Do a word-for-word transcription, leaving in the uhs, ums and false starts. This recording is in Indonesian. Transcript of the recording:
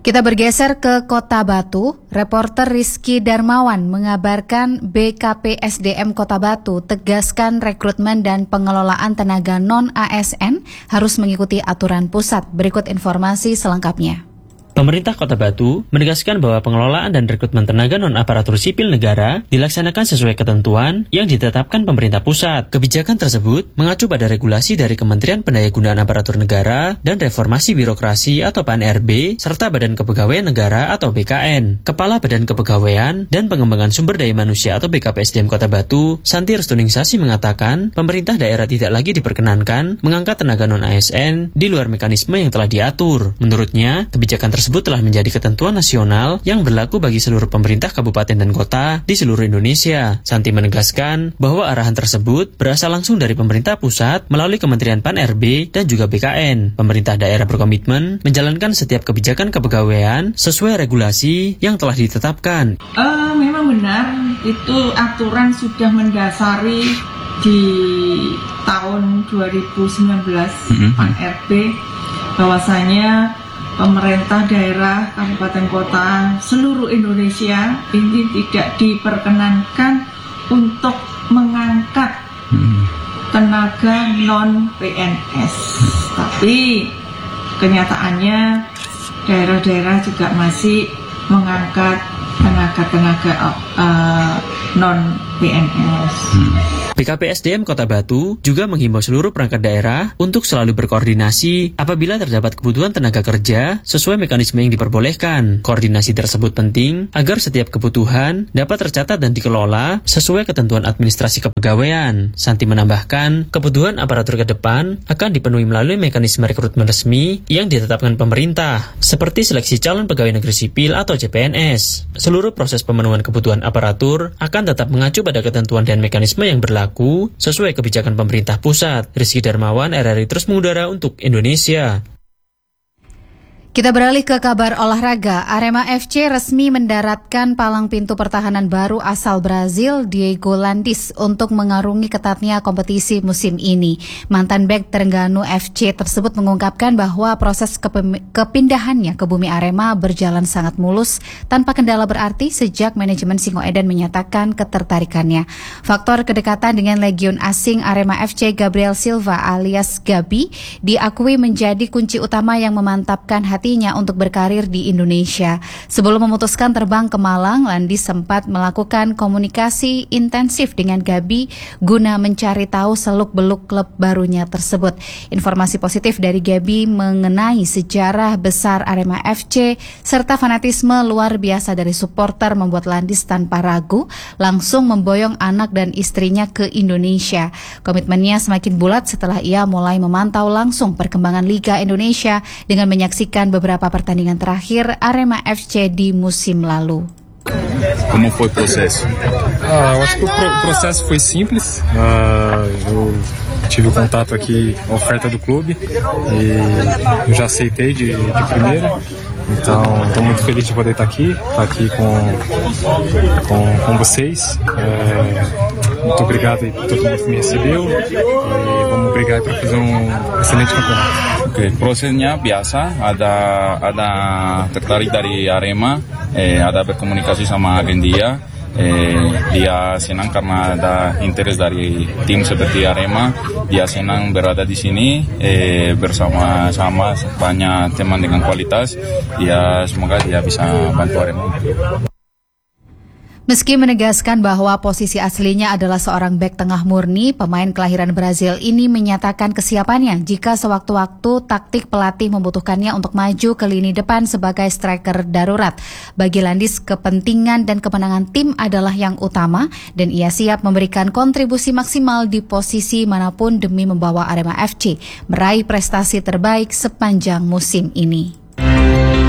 Kita bergeser ke Kota Batu. Reporter Rizky Darmawan mengabarkan B K P S D M Kota Batu tegaskan rekrutmen dan pengelolaan tenaga non-A S N harus mengikuti aturan pusat. Berikut informasi selengkapnya. Pemerintah Kota Batu menegaskan bahwa pengelolaan dan rekrutmen tenaga non-aparatur sipil negara dilaksanakan sesuai ketentuan yang ditetapkan pemerintah pusat. Kebijakan tersebut mengacu pada regulasi dari Kementerian Pendayagunaan Aparatur Negara dan Reformasi Birokrasi atau P A N R B, serta Badan Kepegawaian Negara atau B K N. Kepala Badan Kepegawaian dan Pengembangan Sumber Daya Manusia atau B K P S D M Kota Batu, Santi Restuningsasi mengatakan, pemerintah daerah tidak lagi diperkenankan mengangkat tenaga non-A S N di luar mekanisme yang telah diatur. Menurutnya, kebijakan tersebut tersebut telah menjadi ketentuan nasional yang berlaku bagi seluruh pemerintah kabupaten dan kota di seluruh Indonesia. Santi menegaskan bahwa arahan tersebut berasal langsung dari pemerintah pusat melalui Kementerian P A N R B dan juga B K N. Pemerintah daerah berkomitmen menjalankan setiap kebijakan kepegawaian sesuai regulasi yang telah ditetapkan. Uh, memang benar, itu aturan sudah mendasari di tahun dua ribu sembilan belas mm-hmm. P A N R B bahwasanya pemerintah daerah, kabupaten kota, seluruh Indonesia ini tidak diperkenankan untuk mengangkat tenaga non-P N S. Tapi kenyataannya daerah-daerah juga masih mengangkat tenaga-tenaga uh, non-P N S. Hmm. B K P S D M Kota Batu juga menghimbau seluruh perangkat daerah untuk selalu berkoordinasi apabila terdapat kebutuhan tenaga kerja sesuai mekanisme yang diperbolehkan. Koordinasi tersebut penting agar setiap kebutuhan dapat tercatat dan dikelola sesuai ketentuan administrasi kepegawaian. Santi menambahkan, kebutuhan aparatur ke depan akan dipenuhi melalui mekanisme rekrutmen resmi yang ditetapkan pemerintah, seperti seleksi calon pegawai negeri sipil atau C P N S. Seluruh proses pemenuhan kebutuhan aparatur akan tetap mengacu pada ketentuan dan mekanisme yang berlaku sesuai kebijakan pemerintah pusat. Rizky Darmawan, R R I Terus Mengudara untuk Indonesia. Kita beralih ke kabar olahraga. Arema F C resmi mendaratkan palang pintu pertahanan baru asal Brazil, Diego Landis, untuk mengarungi ketatnya kompetisi musim ini. Mantan bek Terengganu F C tersebut mengungkapkan bahwa proses kepem- kepindahannya ke bumi Arema berjalan sangat mulus tanpa kendala berarti sejak manajemen Singoedan menyatakan ketertarikannya. Faktor kedekatan dengan legion asing Arema F C Gabriel Silva alias Gabi diakui menjadi kunci utama yang memantapkan hati untuk berkarir di Indonesia. Sebelum memutuskan terbang ke Malang, Landis sempat melakukan komunikasi intensif dengan Gabi guna mencari tahu seluk-beluk klub barunya tersebut. Informasi positif dari Gabi mengenai sejarah besar Arema F C serta fanatisme luar biasa dari supporter membuat Landis tanpa ragu langsung memboyong anak dan istrinya ke Indonesia. Komitmennya semakin bulat setelah ia mulai memantau langsung perkembangan Liga Indonesia dengan menyaksikan beberapa pertandingan terakhir Arema F C di musim lalu. Como foi o processo? Ah, eu acho que o pro- processo foi simples. Ah, eu tive o contato aqui, a oferta do clube, e eu já aceitei de, de primeira. Então, estou muito feliz de poder estar aqui, estar aqui com, com, com vocês. É, muito obrigado aí por todo mundo que me recebeu e vamos brigar para fazer um excelente campeonato. Okay. Prosesnya biasa, ada ada tertarik dari Arema, eh, ada berkomunikasi sama agen dia. Eh, dia senang karena ada interest dari tim seperti Arema. Dia senang berada di sini eh, bersama-sama banyak teman dengan kualitas. Dia semoga dia bisa bantu Arema. Meski menegaskan bahwa posisi aslinya adalah seorang bek tengah murni, pemain kelahiran Brazil ini menyatakan kesiapannya jika sewaktu-waktu taktik pelatih membutuhkannya untuk maju ke lini depan sebagai striker darurat. Bagi Landis, kepentingan dan kemenangan tim adalah yang utama dan ia siap memberikan kontribusi maksimal di posisi manapun demi membawa Arema F C meraih prestasi terbaik sepanjang musim ini.